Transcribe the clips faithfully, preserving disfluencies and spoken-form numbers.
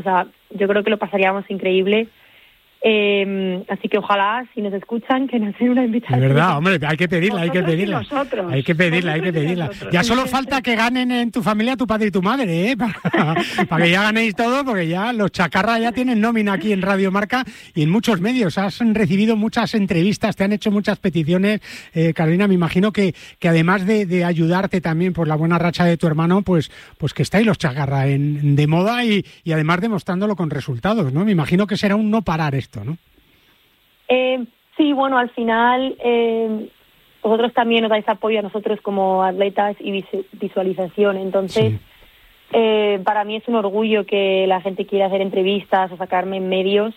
O sea, yo creo que lo pasaríamos increíble. Eh, así que ojalá, si nos escuchan, que nos den una invitación. De verdad, hombre, hay que pedirla, hay que pedirla. Nosotros, hay que pedirla, hay que pedirla. Ya solo falta que ganen en tu familia tu padre y tu madre, ¿eh? Para, para que ya ganéis todo, porque ya los chacarras ya tienen nómina aquí en Radio Marca y en muchos medios. Has recibido muchas entrevistas, te han hecho muchas peticiones. Eh, Carolina, me imagino que, que además de, de ayudarte también por la buena racha de tu hermano, pues, pues que estáis los chacarras en, de moda y, y además demostrándolo con resultados, ¿no? Me imagino que será un no parar esto. ¿No? Eh, sí, bueno, al final eh, vosotros también nos dais apoyo a nosotros como atletas y vis- visualización, entonces sí. eh, para mí es un orgullo que la gente quiera hacer entrevistas o sacarme en medios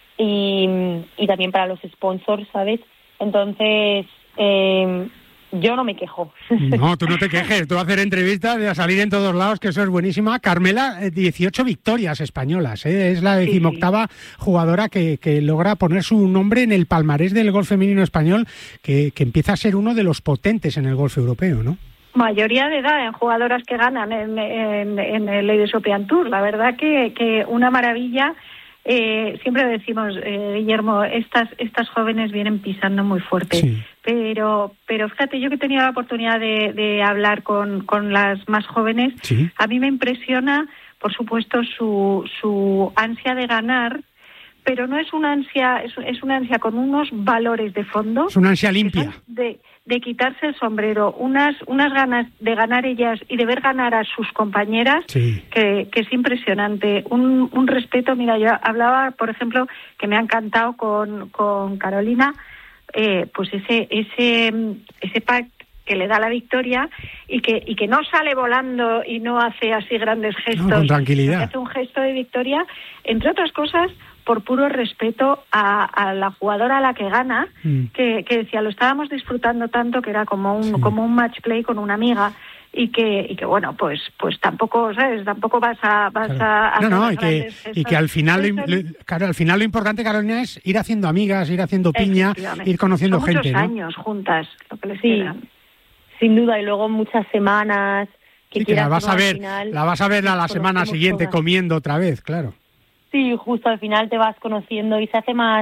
y, y también para los sponsors, ¿sabes? Entonces eh, yo no me quejo. No, tú no te quejes, tú hacer entrevistas, a salir en todos lados, que eso es buenísima. Carmela, dieciocho victorias españolas, ¿eh? Es la decimoctava sí, sí. jugadora que, que logra poner su nombre en el palmarés del golf femenino español, que, que empieza a ser uno de los potentes en el golf europeo, ¿no? Mayoría de edad en jugadoras que ganan en, en, en el Ladies European Tour, la verdad que, que una maravilla. Eh, siempre decimos, eh, Guillermo, estas estas jóvenes vienen pisando muy fuerte, sí. pero pero fíjate, yo que he tenido la oportunidad de, de hablar con, con las más jóvenes, sí. a mí me impresiona, por supuesto, su su ansia de ganar, pero no es una ansia, es, es una ansia con unos valores de fondo. Es una ansia limpia. De, de quitarse el sombrero, unas unas ganas de ganar ellas y de ver ganar a sus compañeras, sí. que, que es impresionante. Un, un respeto, mira, yo hablaba, por ejemplo, que me ha encantado con, con Carolina, eh, pues ese ese ese pack que le da la victoria y que y que no sale volando y no hace así grandes gestos. No, con tranquilidad. Hace un gesto de victoria, entre otras cosas, por puro respeto a, a la jugadora a la que gana, mm. que, que decía, lo estábamos disfrutando tanto que era como un sí. como un match play con una amiga y que y que bueno, pues pues tampoco, ¿sabes? Tampoco vas a vas claro. a No, no, y que y que al final lo, lo, claro, al final lo importante, Carolina, es ir haciendo amigas, ir haciendo piña, ir conociendo Son gente, muchos ¿no? años juntas, lo que les sí. quedan. Sin duda, y luego muchas semanas que, sí, que la vas a ver, final, la vas a ver a la semana siguiente todas. Comiendo otra vez, claro. Sí, justo al final te vas conociendo y se hace más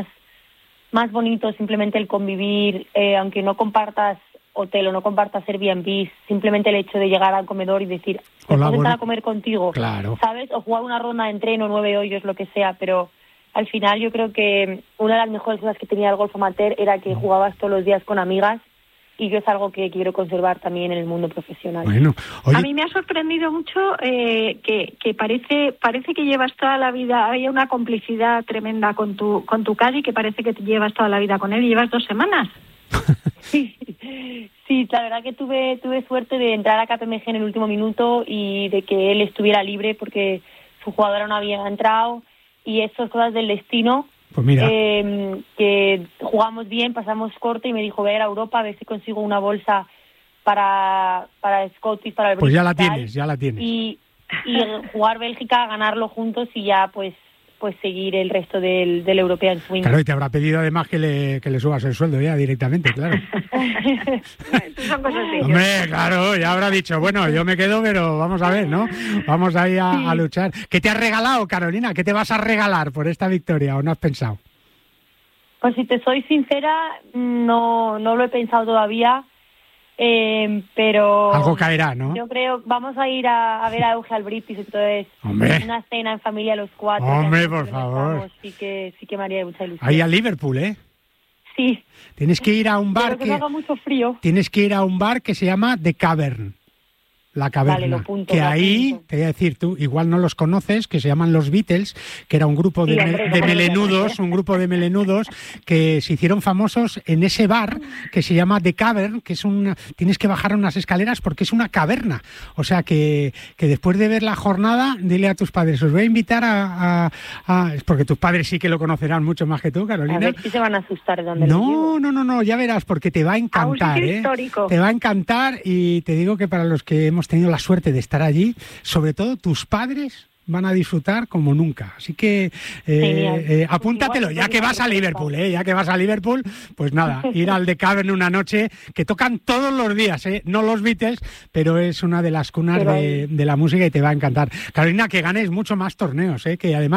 más bonito simplemente el convivir, eh, aunque no compartas hotel o no compartas Airbnb, simplemente el hecho de llegar al comedor y decir, te puedo sentar a comer contigo, claro. ¿sabes? O jugar una ronda de entreno, nueve hoyos, lo que sea, pero al final yo creo que una de las mejores cosas que tenía el golf amateur era que jugabas todos los días con amigas. Y yo es algo que quiero conservar también en el mundo profesional. Bueno, oye... A mí me ha sorprendido mucho eh, que, que parece parece que llevas toda la vida, hay una complicidad tremenda con tu con tu caddy, que parece que te llevas toda la vida con él y llevas dos semanas. sí, sí, la verdad que tuve tuve suerte de entrar a K P M G en el último minuto y de que él estuviera libre porque su jugadora no había entrado y esas cosas del destino. Pues mira. Eh, que jugamos bien, pasamos corte y me dijo, voy a ir a Europa a ver si consigo una bolsa para para Scottish, para el Pues ya la British tienes, ya la tienes. Y, y jugar Bélgica, ganarlo juntos y ya pues pues seguir el resto del, del European Swing. Claro, y te habrá pedido además que le, que le subas el sueldo ya directamente, claro. Son cosas de Hombre, claro, ya habrá dicho, bueno, yo me quedo, pero vamos a ver, ¿no? Vamos ahí a, sí. a luchar. ¿Qué te has regalado, Carolina? ¿Qué te vas a regalar por esta victoria o no has pensado? Pues si te soy sincera, no, no lo he pensado todavía. Eh, pero algo caerá, ¿no? Yo creo, vamos a ir a, a ver a Euge al British, entonces Hombre. Una cena en familia los cuatro. Hombre, por favor. Estamos, sí que sí que me haría mucha ilusión. Ahí a Liverpool, ¿eh? Sí. Tienes que ir a un bar que, que no haga mucho frío. Tienes que ir a un bar que se llama The Cavern. La Caverna, vale, lo punto, que lo ahí, punto. te voy a decir, tú igual no los conoces, que se llaman los Beatles, que era un grupo de, sí, hombre, me, de melenudos, un grupo de melenudos que se hicieron famosos en ese bar que se llama The Cavern, que es una, tienes que bajar unas escaleras porque es una caverna. O sea que, que después de ver la jornada, dile a tus padres, os voy a invitar a, a, a... porque tus padres sí que lo conocerán mucho más que tú, Carolina. A ver si se van a asustar de dónde No, lo llevo. no, no, no, ya verás, porque te va a encantar, ¿eh? Histórico. Te va a encantar y te digo que para los que hemos tenido la suerte de estar allí, sobre todo tus padres van a disfrutar como nunca. Así que eh, eh, apúntatelo, ya que vas a Liverpool, eh, ya que vas a Liverpool, pues nada, ir al The Cavern una noche, que tocan todos los días, eh, no los Beatles, pero es una de las cunas de, de la música y te va a encantar. Carolina, que ganes mucho más torneos, eh, que además